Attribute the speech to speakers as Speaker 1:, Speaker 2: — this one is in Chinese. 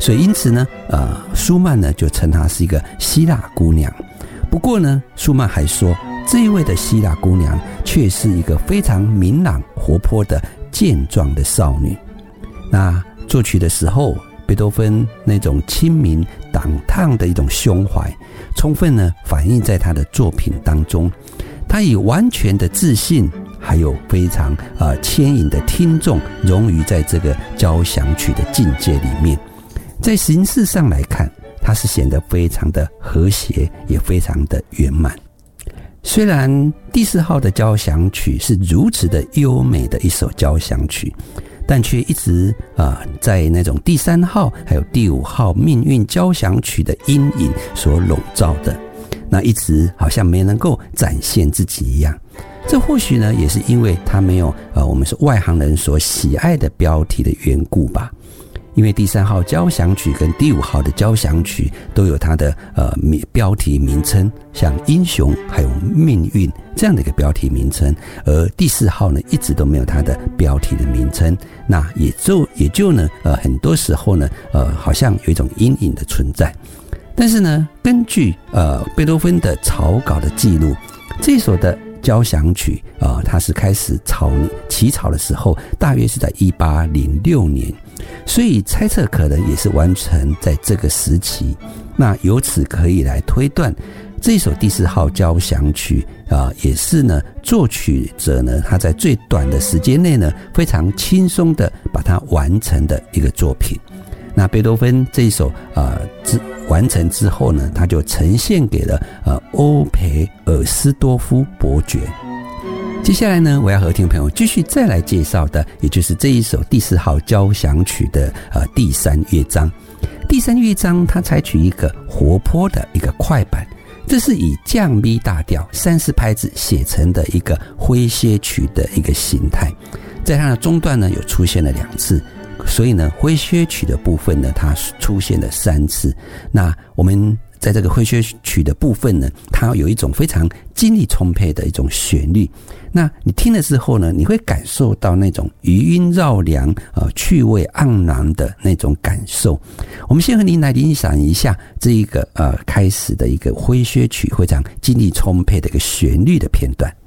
Speaker 1: 所以因此呢，舒曼呢就称她是一个希腊姑娘。不过呢，舒曼还说，这一位的希腊姑娘却是一个非常明朗活泼的健壮的少女。那作曲的时候，贝多芬那种亲民挡烫的一种胸怀，充分呢反映在他的作品当中。他以完全的自信，还有非常牵引的听众，融于在这个交响曲的境界里面。在形式上来看，它是显得非常的和谐，也非常的圆满。虽然第4号的交响曲是如此的优美的一首交响曲，但却一直在那种第3号还有第5号命运交响曲的阴影所笼罩的，那一直好像没能够展现自己一样。这或许呢也是因为它没有我们是外行人所喜爱的标题的缘故吧。因为第3号交响曲跟第5号的交响曲都有它的标题名称，像英雄还有命运这样的一个标题名称，而第4号呢一直都没有它的标题的名称。那也就呢很多时候呢好像有一种阴影的存在。但是呢，根据贝多芬的草稿的记录，这首的交响曲它是开始起草的时候大约是在1806年，所以猜测可能也是完成在这个时期。那由此可以来推断，这一首第4号交响曲也是呢作曲者呢他在最短的时间内呢非常轻松的把它完成的一个作品。那贝多芬这一首完成之后呢，他就呈现给了欧培尔斯多夫伯爵。接下来呢，我要和听众朋友继续再来介绍的，也就是这一首第4号交响曲的第3乐章。第3乐章它采取一个活泼的一个快板，这是以降 B 大调30拍子写成的一个诙谐曲的一个形态，在它的中段呢有出现了2次。所以呢，诙谐曲的部分呢，它出现了3次。那我们在这个诙谐曲的部分呢，它有一种非常精力充沛的一种旋律。那你听了之后呢，你会感受到那种余音绕梁、趣味盎然的那种感受。我们先和您来欣赏一下这一个开始的一个诙谐曲非常精力充沛的一个旋律的片段。